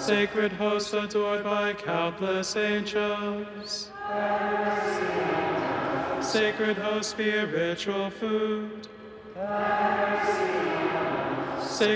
Sacred host adored by countless angels. Sacred host, spiritual food. Sacred